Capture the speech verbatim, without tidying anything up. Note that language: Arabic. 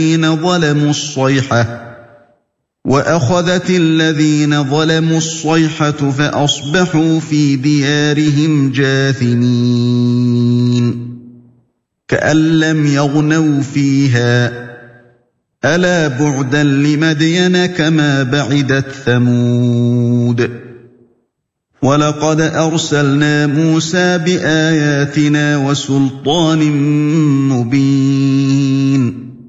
ظلموا الصيحة وأخذت الذين ظلموا الصيحة فأصبحوا في ديارهم جاثمين كأن لم يغنوا فيها ألا بعدا لمدين كما بعدت ثمود ولقد أرسلنا موسى بآياتنا وسلطان مبين